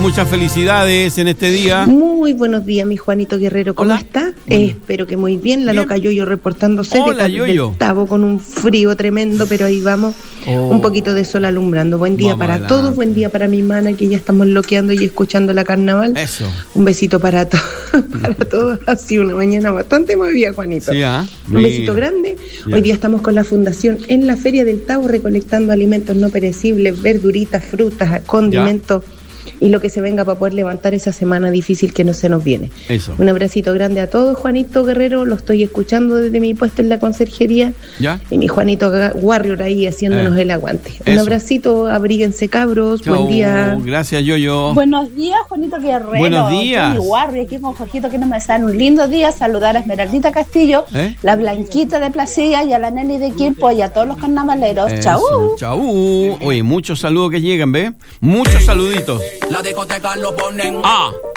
Muchas felicidades en este día. Muy buenos días, mi Juanito Guerrero. ¿Cómo está? Espero que muy bien. La loca Yoyo reportándose. Hola, Yoyo. Estaba con un frío tremendo, pero ahí vamos. Un poquito de sol alumbrando. Buen día para todos. Buen día para mi mana, que ya estamos loqueando y escuchando la carnaval. Eso. Un besito para todos. Ha sido una mañana bastante movida, Juanito. Sí, un besito grande. Ya. Hoy día estamos con la Fundación en la Feria del Tabo recolectando alimentos no perecibles, verduritas, frutas, condimentos. Y lo que se venga para poder levantar esa semana difícil que no se nos viene. Eso. Un abracito grande a todos, Juanito Guerrero, lo estoy escuchando desde mi puesto en la conserjería. ¿Ya? Y mi Juanito Warrior ahí haciéndonos el aguante. Un Eso. abracito, abríguense cabros, Chau. buen día. Gracias, Yoyo. Buenos días, Juanito Guerrero. Buenos días. Soy Warrior, aquí con Jorgito, que nos me dan un lindo día. Saludar a Esmeraldita Castillo, la Blanquita de Placilla y a la Nelly de Quilpo y a todos los carnavaleros. Eso. Chau. Chau. Oye, muchos saludos que llegan, ¿ves? Muchos saluditos. La discoteca lo ponen.